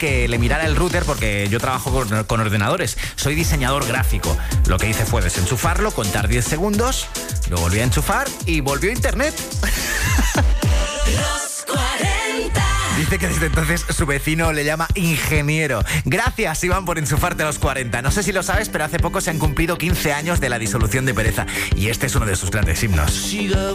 que le mirara el router porque yo trabajo con ordenadores. Soy diseñador gráfico. Lo que hice fue desenchufarlo, contar 10 segundos, lo volví a enchufar y volvió a internet. Los 40. Dice que desde entonces su vecino le llama ingeniero. Gracias, Iván, por enchufarte a los 40. No sé si lo sabes, pero hace poco se han cumplido 15 años de la disolución de Pereza. Y este es uno de sus grandes himnos.